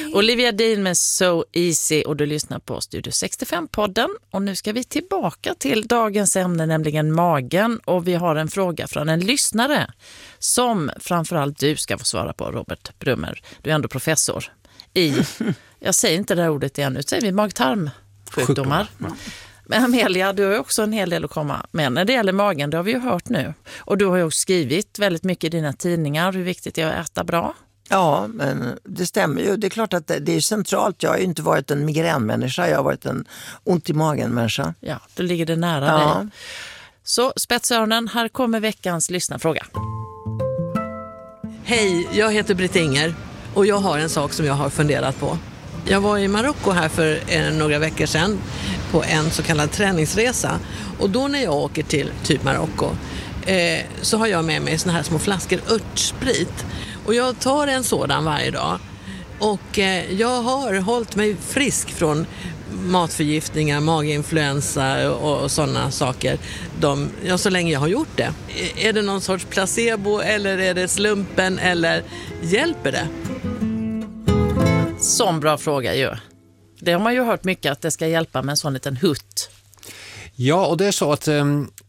Olivia Dean med So Easy och du lyssnar på Studio 65-podden. Och nu ska vi tillbaka till dagens ämne, nämligen magen. Och vi har en fråga från en lyssnare som framförallt du ska få svara på, Robert Brummer. Du är ändå professor i, jag säger inte det här ordet igen, nu säger vi mag-tarmsjukdomar. Men Amelia, du har också en hel del att komma med när det gäller magen, det har vi ju hört nu. Och du har ju också skrivit väldigt mycket i dina tidningar hur viktigt det är att äta bra. Ja, men det stämmer ju. Det är klart att det är centralt. Jag har ju inte varit en migränmänniska, jag har varit en ont i magen-människa. Ja, då ligger det nära dig. Så spetsöronen, här kommer veckans lyssnarfråga. Hej, jag heter Britt Inger och jag har en sak som jag har funderat på. Jag var i Marocko här för några veckor sedan på en så kallad träningsresa. Och då när jag åker till typ Marocko så har jag med mig såna här små flaskor örtsprit. Och jag tar en sådan varje dag. Och jag har hållit mig frisk från matförgiftningar, maginfluensa och sådana saker. Så länge jag har gjort det. Är det någon sorts placebo eller är det slumpen eller hjälper det? Sån bra fråga ju. Det har man ju hört mycket att det ska hjälpa med en sån liten hutt. Ja, och det är så att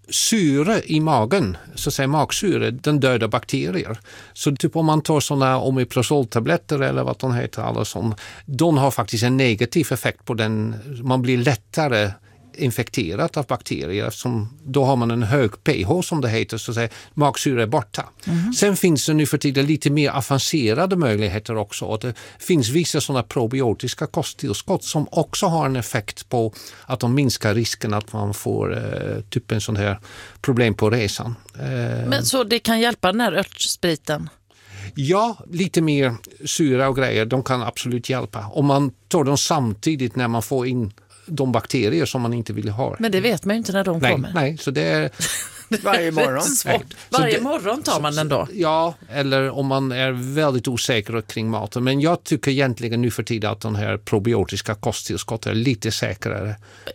syre i magen, så att säga magsyre, den dödar bakterier. Så typ om man tar sådana omeprazoltabletter eller vad de heter, alla sån, de har faktiskt en negativ effekt på den. Man blir lättare infekterat av bakterier eftersom då har man en hög pH som det heter, så att säga, magsyre är borta. Sen finns det nu för tiden lite mer avancerade möjligheter också, och det finns vissa sådana probiotiska kosttillskott som också har en effekt på att de minskar risken att man får typ en sån här problem på resan. Men så det kan hjälpa den här örtspriten? Ja, lite mer syra och grejer, de kan absolut hjälpa. Om man tar dem samtidigt när man får in de bakterier som man inte vill ha. Men det vet man ju inte när de kommer. Nej, så det är varje morgon. Varje morgon tar man den då? Ja, eller om man är väldigt osäker kring maten. Men jag tycker egentligen nu för tiden att den här probiotiska kosttillskott är lite säkrare.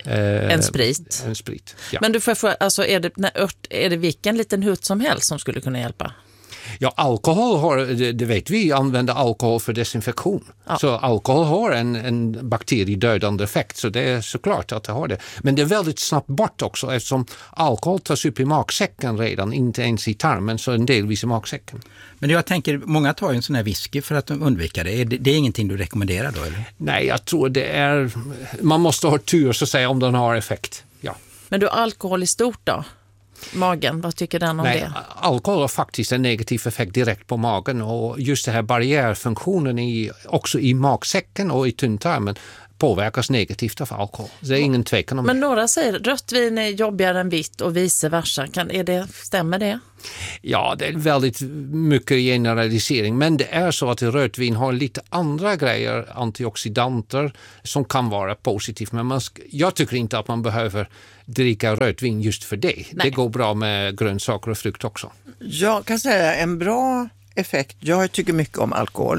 En sprit? En sprit, ja. Men du får fråga, alltså är det vilken liten hutt som helst som skulle kunna hjälpa? Ja, alkohol det vet vi, använder alkohol för desinfektion. Ja. Så alkohol har en bakteriedödande effekt, så det är såklart att det har det. Men det är väldigt snabbt bort också eftersom alkohol tas upp i magsäcken redan, inte ens i tarmen, så en delvis i magsäcken. Men jag tänker, många tar ju en sån här whisky för att undvika det. Det är ingenting du rekommenderar då, eller? Nej, jag tror det är, man måste ha tur så att säga om den har effekt, ja. Men du, alkohol i stort då? Magen, vad tycker den om det? Alkohol har faktiskt en negativ effekt direkt på magen, och just det här barriärfunktionen också i magsäcken och i tunntarmen påverkas negativt av alkohol. Det är ingen tvekan om det. Men några säger rött vin är jobbigare än vitt och vice versa. Stämmer det? Ja, det är väldigt mycket generalisering, men det är så att rött vin har lite andra grejer, antioxidanter, som kan vara positivt. Men jag tycker inte att man behöver dricka rött vin just för det. Nej. Det går bra med grönsaker och frukt också. Jag kan säga en bra effekt. Jag tycker mycket om alkohol.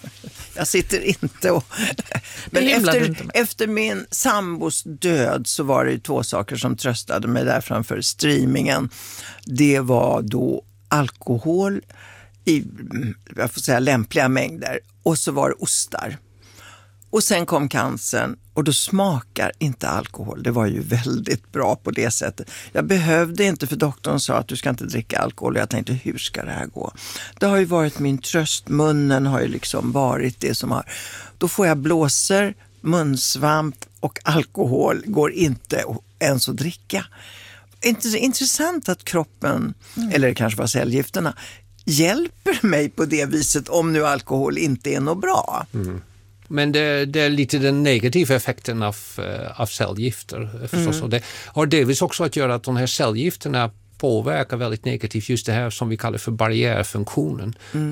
Jag sitter inte och... Men efter min sambos död så var det 2 saker som tröstade mig där framför streamingen. Det var då alkohol i, jag får säga, lämpliga mängder. Och så var det ostar. Och sen kom cancern och då smakar inte alkohol. Det var ju väldigt bra på det sättet. Jag behövde inte, för doktorn sa att du ska inte dricka alkohol. Och jag tänkte, hur ska det här gå? Det har ju varit min tröst. Munnen har ju liksom varit det som har... Då får jag blåser, munsvamp och alkohol går inte ens att dricka. Intressant att kroppen, eller det kanske var cellgifterna, hjälper mig på det viset om nu alkohol inte är något bra. Mm. Men det är lite den negativa effekten av cellgifter förstås. Och det har delvis också att göra att de här cellgifterna påverkar väldigt negativt just det här som vi kallar för barriärfunktionen.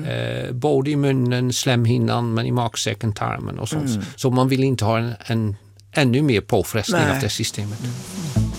Både i munnen, slemhinnan, men i magsäcken, tarmen och sånt. Så man vill inte ha en ännu mer påfrestning av det systemet.